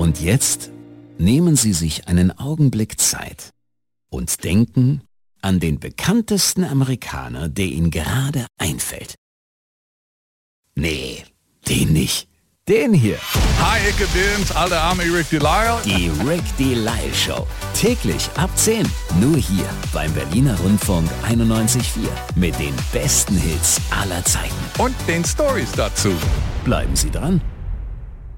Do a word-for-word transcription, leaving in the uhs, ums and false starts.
Und jetzt nehmen Sie sich einen Augenblick Zeit und denken an den bekanntesten Amerikaner, der Ihnen gerade einfällt. Nee, den nicht. Den hier. Hi, ich bin's, alter Army Rick Delisle. Die Rick Delisle Show. Täglich ab zehn. Nur hier beim Berliner Rundfunk einundneunzig Komma vier. Mit den besten Hits aller Zeiten. Und den Stories dazu. Bleiben Sie dran.